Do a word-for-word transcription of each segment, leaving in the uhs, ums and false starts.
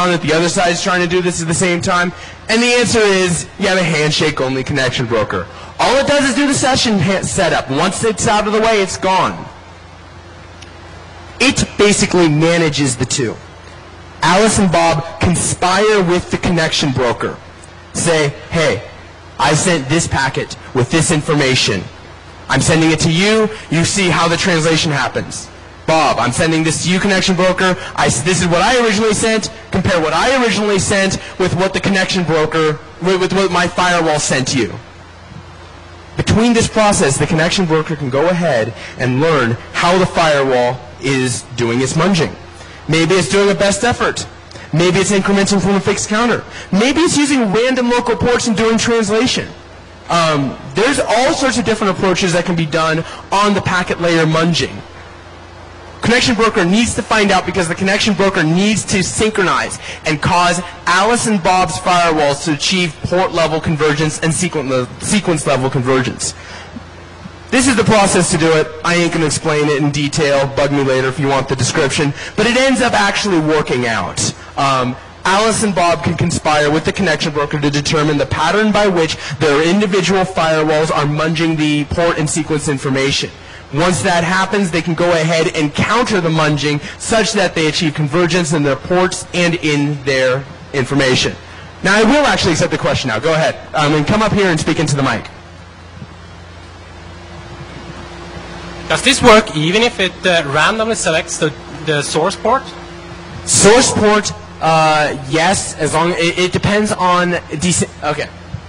that the other side is trying to do this at the same time? And the answer is, you have a handshake-only connection broker. All it does is do the session setup. Once it's out of the way, it's gone. It basically manages the two. Alice and Bob conspire with the connection broker. Say, hey, I sent this packet with this information. I'm sending it to you. You see how the translation happens. Bob, I'm sending this to you, connection broker. I, this is what I originally sent. Compare what I originally sent with what the connection broker, with, with what my firewall sent you. Between this process, the connection broker can go ahead and learn how the firewall is doing its munging. Maybe it's doing a best effort. Maybe it's incrementing from a fixed counter. Maybe it's using random local ports and doing translation. Um, there's all sorts of different approaches that can be done on the packet layer munging. Connection broker needs to find out because the connection broker needs to synchronize and cause Alice and Bob's firewalls to achieve port level convergence and sequence level convergence. This is the process to do it. I ain't going to explain it in detail. Bug me later if you want the description. But it ends up actually working out. Um, Alice and Bob can conspire with the connection broker to determine the pattern by which their individual firewalls are munging the port and sequence information. Once that happens, they can go ahead and counter the munging such that they achieve convergence in their ports and in their information. Now, I will actually accept the question now. Go ahead. Um, and come up here and speak into the mic. Does this work even if it uh, randomly selects the, the source port? Source port, uh, yes, as long it, it depends on decent. Okay,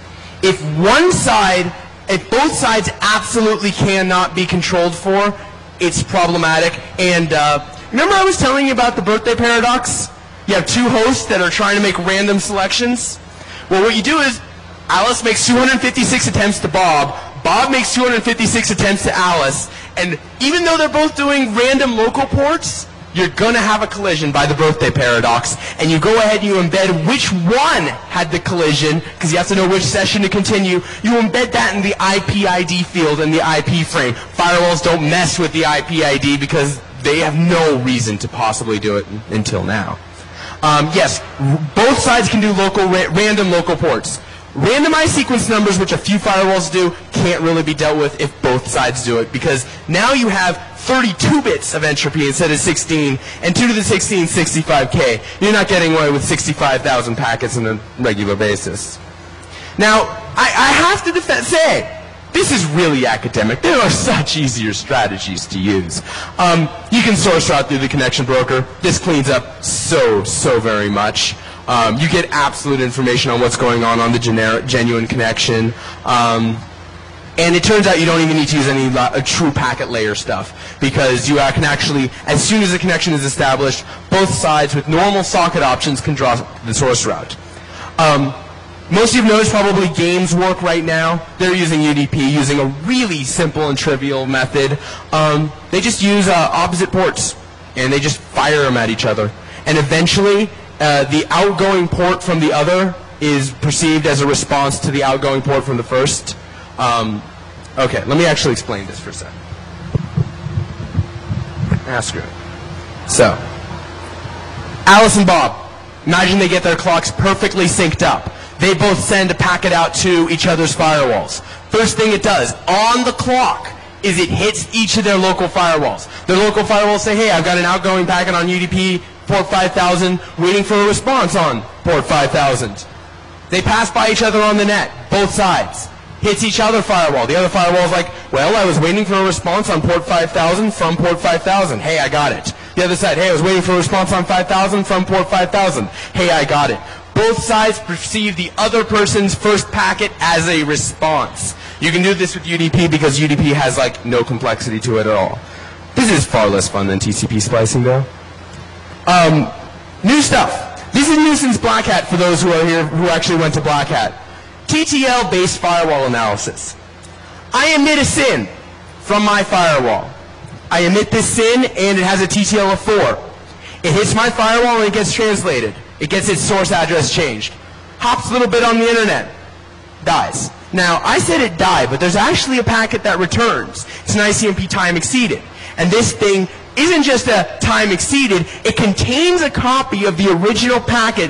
if one side, if both sides absolutely cannot be controlled for, it's problematic. And uh, remember, I was telling you about the birthday paradox. You have two hosts that are trying to make random selections. Well, what you do is Alice makes two hundred fifty-six attempts to Bob. Bob makes two hundred fifty-six attempts to Alice. And even though they're both doing random local ports, you're going to have a collision by the birthday paradox. And you go ahead and you embed which one had the collision, because you have to know which session to continue. You embed that in the I P I D field in the I P frame. Firewalls don't mess with the I P I D because they have no reason to possibly do it until now. Um, yes, both sides can do local ra random local ports. Randomized sequence numbers, which a few firewalls do, can't really be dealt with if both sides do it, because now you have thirty-two bits of entropy instead of sixteen, and two to the sixteen, sixty-five K. You're not getting away with sixty-five thousand packets on a regular basis. Now, I, I have to defend, say, this is really academic. There are such easier strategies to use. Um, you can source route through the connection broker. This cleans up so, so very much. Um, you get absolute information on what's going on on the generic, genuine connection. Um, and it turns out you don't even need to use any uh, true packet layer stuff, because you uh, can actually, as soon as the connection is established, both sides with normal socket options can draw the source route. Um, most of you have noticed probably games work right now. They're using U D P, using a really simple and trivial method. Um, they just use uh, opposite ports, and they just fire them at each other. And eventually, Uh, the outgoing port from the other is perceived as a response to the outgoing port from the first. Um, okay, let me actually explain this for a second. Ah, screw it. So, Alice and Bob, imagine they get their clocks perfectly synced up. They both send a packet out to each other's firewalls. First thing it does, on the clock, is it hits each of their local firewalls. Their local firewalls say, hey, I've got an outgoing packet on U D P, port five thousand, waiting for a response on port five thousand. They pass by each other on the net, both sides. Hits each other firewall. The other firewall is like, well, I was waiting for a response on port five thousand from port five thousand. Hey, I got it. The other side, hey, I was waiting for a response on five thousand from port five thousand. Hey, I got it. Both sides perceive the other person's first packet as a response. You can do this with U D P because U D P has like no complexity to it at all. This is far less fun than T C P splicing, though. Um, new stuff. This is new since Black Hat for those who are here who actually went to Black Hat. T T L-based firewall analysis. I emit a S Y N from my firewall. I emit this S Y N and it has a T T L of four. It hits my firewall and it gets translated. It gets its source address changed. Hops a little bit on the internet. Dies. Now, I said it died, but there's actually a packet that returns. It's an I C M P time exceeded. And this thing isn't just a time exceeded, it contains a copy of the original packet